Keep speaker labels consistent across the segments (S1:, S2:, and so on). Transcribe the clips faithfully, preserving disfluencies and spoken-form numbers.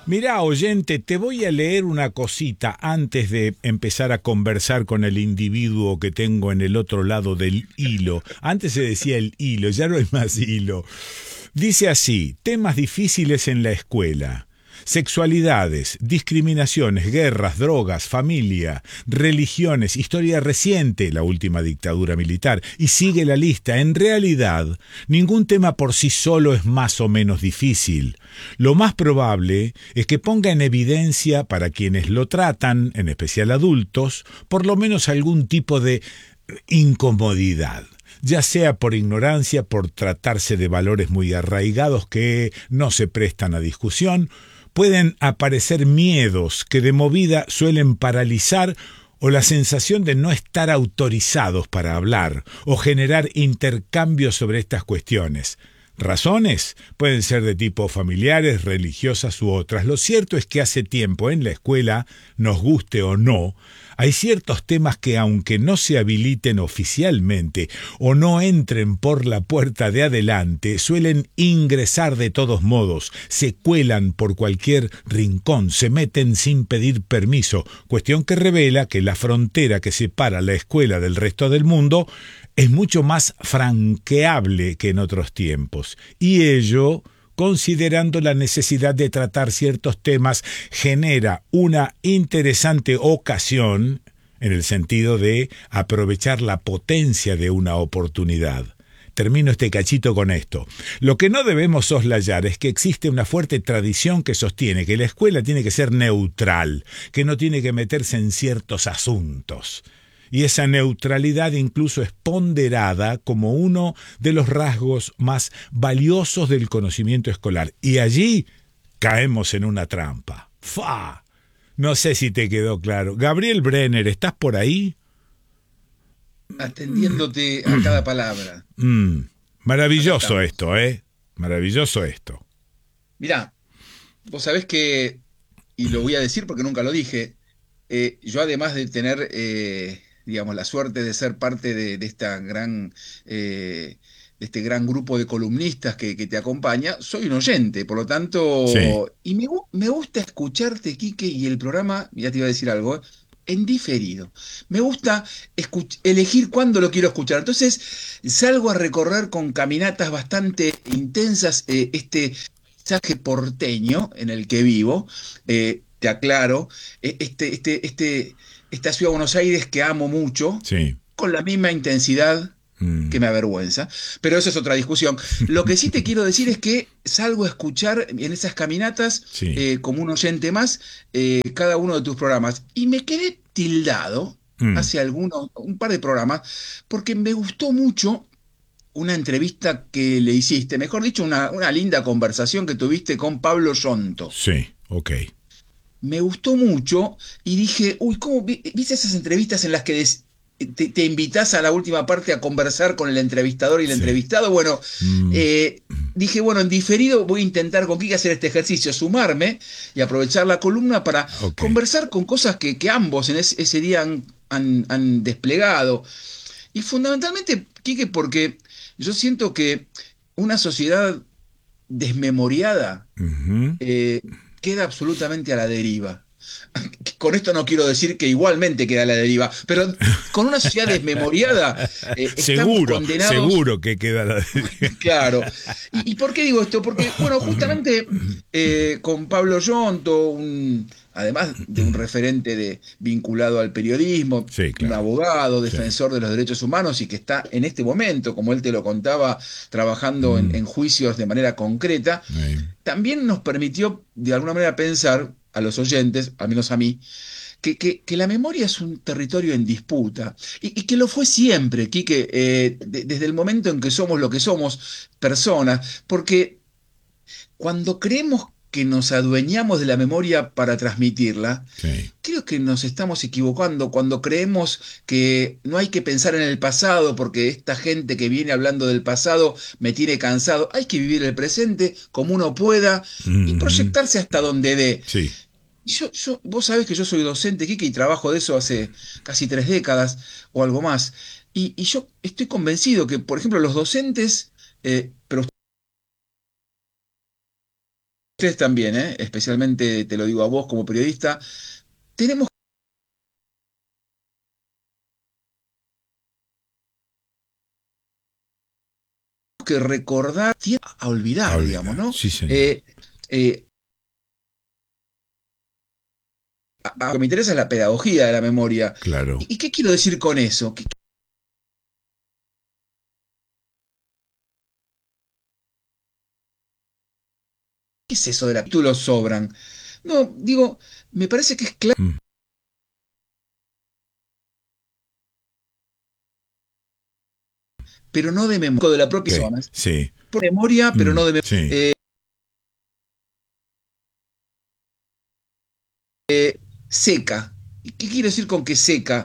S1: Mirá, oyente, te voy a leer una cosita antes de empezar a conversar con el individuo que tengo en el otro lado del hilo. Antes se decía el hilo, ya no hay más hilo. Dice así: temas difíciles en la escuela. Sexualidades, discriminaciones, guerras, drogas, familia, religiones, historia reciente, la última dictadura militar, y sigue la lista. En realidad, ningún tema por sí solo es más o menos difícil. Lo más probable es que ponga en evidencia para quienes lo tratan, en especial adultos, por lo menos algún tipo de incomodidad, ya sea por ignorancia, por tratarse de valores muy arraigados que no se prestan a discusión. Pueden aparecer miedos que de movida suelen paralizar, o la sensación de no estar autorizados para hablar o generar intercambios sobre estas cuestiones. Razones pueden ser de tipo familiares, religiosas u otras. Lo cierto es que hace tiempo en la escuela, nos guste o no, hay ciertos temas que, aunque no se habiliten oficialmente o no entren por la puerta de adelante, suelen ingresar de todos modos, se cuelan por cualquier rincón, se meten sin pedir permiso, cuestión que revela que la frontera que separa la escuela del resto del mundo es mucho más franqueable que en otros tiempos, y ello, considerando la necesidad de tratar ciertos temas, genera una interesante ocasión en el sentido de aprovechar la potencia de una oportunidad. Termino este cachito con esto. Lo que no debemos soslayar es que existe una fuerte tradición que sostiene que la escuela tiene que ser neutral, que no tiene que meterse en ciertos asuntos. Y esa neutralidad incluso es ponderada como uno de los rasgos más valiosos del conocimiento escolar. Y allí caemos en una trampa. ¡Fa! No sé si te quedó claro. Gabriel Brenner, ¿estás por ahí?
S2: Atendiéndote a cada palabra.
S1: Mm,
S2: Acá
S1: maravilloso
S2: estamos.
S1: esto, ¿eh? Maravilloso esto.
S2: Mirá, vos sabés que, y lo voy a decir porque nunca lo dije, eh, yo además de tener, eh, digamos, la suerte de ser parte de, de esta gran, eh, de este gran grupo de columnistas que, que te acompaña, soy un oyente, por lo
S1: Sí.
S2: tanto, y me, gu- me gusta escucharte, Quique, y el programa, ya te iba a decir algo, eh, en diferido. Me gusta escuch- elegir cuándo lo quiero escuchar. Entonces, salgo a recorrer con caminatas bastante intensas eh, este paisaje porteño en el que vivo. Eh, te aclaro, eh, este, este, este, esta ciudad de Buenos Aires que amo mucho,
S1: Sí.
S2: con la misma intensidad que
S1: Mm.
S2: me avergüenza, pero eso es otra discusión. Lo que sí te quiero decir es que salgo a escuchar en esas caminatas,
S1: Sí.
S2: eh, como un oyente más, eh, cada uno de tus programas, y me quedé tildado
S1: Mm.
S2: hace algunos, un par de programas, porque me gustó mucho una entrevista que le hiciste, mejor dicho, una, una linda conversación que tuviste con Pablo Yonto.
S1: Sí. Ok.
S2: Me gustó mucho y dije, uy, ¿cómo vi- viste esas entrevistas en las que des- te, te invitas a la última parte a conversar con el entrevistador y el
S1: Sí.
S2: entrevistado? Bueno,
S1: Mm.
S2: eh, dije, bueno, en diferido voy a intentar con Kike hacer este ejercicio, sumarme y aprovechar la columna para
S1: Ok.
S2: conversar con cosas que, que ambos en ese, ese día han, han- han desplegado. Y fundamentalmente, Quique, porque yo siento que una sociedad desmemoriada
S1: Ujú.
S2: eh, queda absolutamente a la deriva. Con esto no quiero decir que igualmente queda a la deriva, pero con una sociedad desmemoriada eh, estamos
S1: Seguro,
S2: condenados.
S1: seguro que queda la...
S2: Claro. ¿Y, y por qué digo esto? Porque, bueno, justamente eh, con Pablo Yonto, un, además de un referente de, vinculado al periodismo,
S1: Sí,
S2: un
S1: claro.
S2: abogado,
S1: Sí.
S2: defensor de los derechos humanos y que está en este momento, como él te lo contaba, trabajando en,
S1: Mm.
S2: en juicios de manera concreta,
S1: Ahí.
S2: también nos permitió de alguna manera pensar a los oyentes, al menos a mí, que, que- que la memoria es un territorio en disputa y, y que lo fue siempre, Quique, eh, de- desde el momento en que somos lo que somos, personas, porque cuando creemos que nos adueñamos de la memoria para transmitirla,
S1: Sí.
S2: creo que nos estamos equivocando cuando creemos que no hay que pensar en el pasado porque esta gente que viene hablando del pasado me tiene cansado. Hay que vivir el presente como uno pueda y
S1: Mhm.
S2: proyectarse hasta donde dé.
S1: Sí.
S2: Y Yo, yo, vos sabés que yo soy docente, Kike, y trabajo de eso hace casi tres décadas o algo más. Y, y yo estoy convencido que, por ejemplo, los docentes, eh, pero ustedes también, ¿eh? Especialmente te lo digo a vos como periodista, tenemos que recordar, a
S1: A
S2: olvidar, digamos,
S1: olvidar,
S2: ¿no?
S1: sí, señor.
S2: Eh, eh, a- a- lo que me interesa es la pedagogía de la memoria.
S1: Claro.
S2: ¿Y, y qué quiero decir con eso? ¿Qué, qué es eso de la títulos sobran? No, digo, me parece que es claro,
S1: Mm,
S2: pero no de memoria, de la propia
S1: ok,
S2: zona.
S1: sí.
S2: Por memoria, pero
S1: Mm,
S2: no de memoria.
S1: sí.
S2: Eh, seca. ¿Y qué quiero decir con que seca?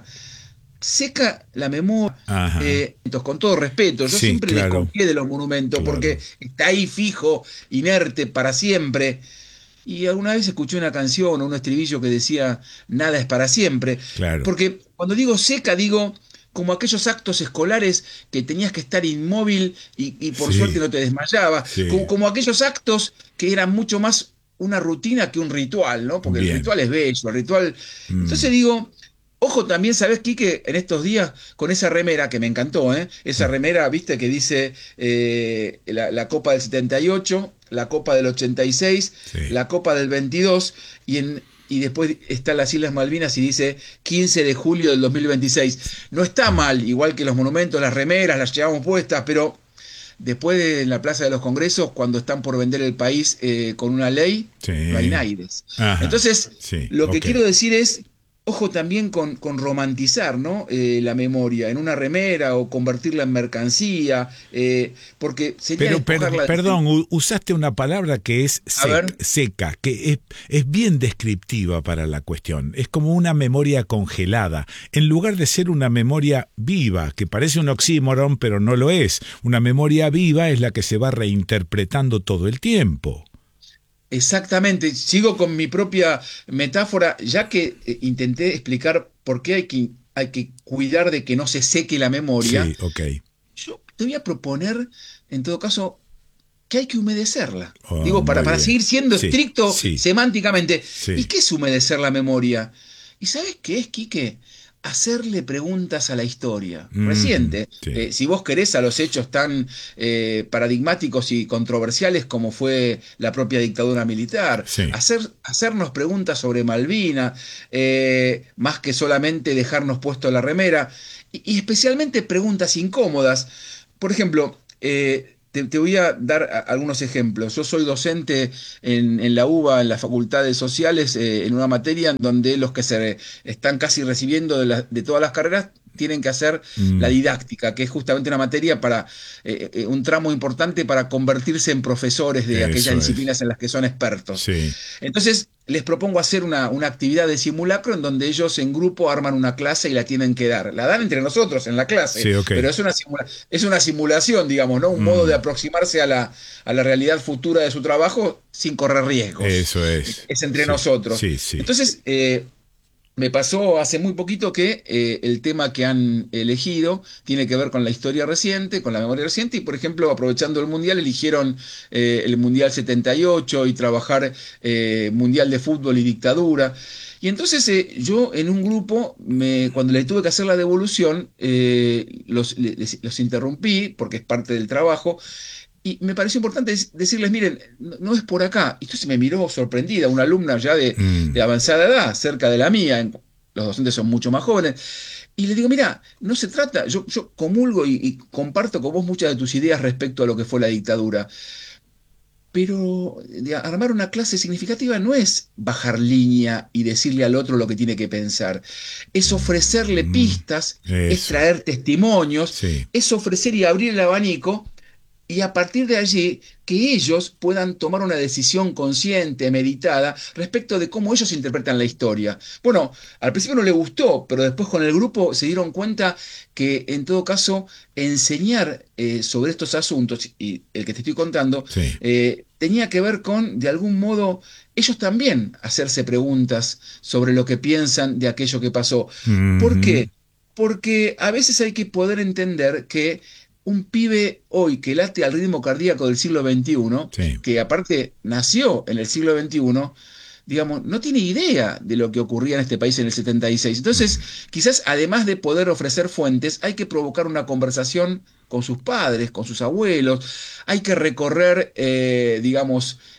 S2: Seca la memoria,
S1: Ajá.
S2: eh, con todo respeto, yo
S1: Sí,
S2: siempre
S1: claro,
S2: desconfié de los monumentos porque
S1: claro,
S2: está ahí fijo, inerte para siempre. Y alguna vez escuché una canción o un estribillo que decía, nada es para siempre.
S1: claro.
S2: Porque cuando digo seca, digo como aquellos actos escolares que tenías que estar inmóvil y, y por suerte
S1: Sí,
S2: no te desmayabas.
S1: sí.
S2: Como, como aquellos actos que eran mucho más una rutina que un ritual, ¿no? Porque el
S1: Bien.
S2: ritual es bello, el ritual...
S1: Mm,
S2: Entonces digo, ojo también, ¿sabes, Quique? En estos días, con esa remera que me encantó, ¿eh? Esa
S1: mm,
S2: remera, viste, que dice eh, la, la Copa del setenta y ocho, la Copa del ochenta y seis,
S1: sí.
S2: la Copa del veintidós, y, en, y después está las Islas Malvinas y dice quince de julio del dos mil veintiséis. No está
S1: Mm,
S2: mal, igual que los monumentos, las remeras, las llevamos puestas, pero después de en la Plaza de los Congresos, cuando están por vender el país eh, con una ley, no hay
S1: sí.
S2: naides.
S1: Ajá.
S2: Entonces,
S1: Sí,
S2: lo que
S1: ok.
S2: quiero decir es, ojo también con, con romantizar, ¿no? Eh, la memoria en una remera o convertirla en mercancía, eh, porque sería
S1: Pero per-
S2: despojarla de sen-
S1: perdón, u- usaste una palabra que es
S2: A
S1: sec-
S2: ver,
S1: seca, que es, es bien descriptiva para la cuestión. Es como una memoria congelada, en lugar de ser una memoria viva, que parece un oxímoron, pero no lo es. Una memoria viva es la que se va reinterpretando todo el tiempo.
S2: exactamente, sigo con mi propia metáfora, ya que eh, intenté explicar por qué hay que, hay que cuidar de que no se seque la memoria.
S1: Sí, ok.
S2: Yo te voy a proponer, en todo caso, que hay que humedecerla.
S1: Oh,
S2: Digo, para,
S1: muy
S2: para
S1: bien.
S2: seguir siendo
S1: Sí,
S2: estricto
S1: sí,
S2: semánticamente. ¿Y
S1: sí.
S2: qué es humedecer la memoria? ¿Y sabes qué es, Quique? Hacerle preguntas a la historia
S1: Ujú,
S2: reciente.
S1: sí,
S2: Eh, si vos querés a los hechos tan eh, paradigmáticos y controversiales como fue la propia dictadura militar,
S1: sí.
S2: hacer, hacernos preguntas sobre Malvinas, eh, más que solamente dejarnos puesto la remera, y, y especialmente preguntas incómodas. Por ejemplo, eh, te, te voy a dar a- algunos ejemplos. Yo soy docente en, en la UBA, en la Facultad de Sociales, eh, en una materia en donde los que se están casi recibiendo de, la- de todas las carreras tienen que hacer la
S1: Mm,
S2: didáctica, que es justamente una materia para eh, eh, un tramo importante para convertirse en profesores de aquellas
S1: eso es.
S2: disciplinas en las que son expertos.
S1: Sí.
S2: Entonces, les propongo hacer una, una actividad de simulacro en donde ellos en grupo arman una clase y la tienen que dar. La dan entre nosotros en la clase,
S1: Sí, ok.
S2: pero es una, simula- es una simulación, digamos, ¿no? Un modo de
S1: Mm,
S2: aproximarse a la, a la realidad futura de su trabajo sin correr riesgos.
S1: eso es.
S2: Es entre
S1: Sí,
S2: nosotros.
S1: sí, sí.
S2: Entonces, eh, me pasó hace muy poquito que eh, el tema que han elegido tiene que ver con la historia reciente, con la memoria reciente, y por ejemplo, aprovechando el Mundial, eligieron eh, el Mundial setenta y ocho y trabajar eh, Mundial de Fútbol y Dictadura. Y entonces eh, yo en un grupo, me, cuando le tuve que hacer la devolución, eh, los, les- los interrumpí porque es parte del trabajo. Y me pareció importante dec- decirles, miren, no, no es por acá. Y entonces me miró sorprendida, una alumna ya de, de
S1: Mm,
S2: avanzada edad, cerca de la mía, en- los docentes son mucho más jóvenes. Y le digo, mira, no se trata, yo, yo comulgo y, y comparto con vos muchas de tus ideas respecto a lo que fue la dictadura, pero de armar una clase significativa no es bajar línea y decirle al otro lo que tiene que pensar, es ofrecerle
S1: mm,
S2: pistas, es
S1: eso.
S2: traer testimonios,
S1: Sí.
S2: es ofrecer y abrir el abanico y a partir de allí que ellos puedan tomar una decisión consciente, meditada, respecto de cómo ellos interpretan la historia. Bueno, al principio no le gustó, pero después con el grupo se dieron cuenta que en todo caso enseñar eh, sobre estos asuntos, y el que te estoy contando,
S1: Sí.
S2: eh, tenía que ver con, de algún modo, ellos también hacerse preguntas sobre lo que piensan de aquello que pasó. ¿Por
S1: Ujú,
S2: qué? Porque a veces hay que poder entender que un pibe hoy que late al ritmo cardíaco del siglo veintiuno,
S1: Sí.
S2: que aparte nació en el siglo veintiuno, digamos, no tiene idea de lo que ocurría en este país en el setenta y seis. Entonces, quizás además de poder ofrecer fuentes, hay que provocar una conversación con sus padres, con sus abuelos, hay que recorrer, eh, digamos,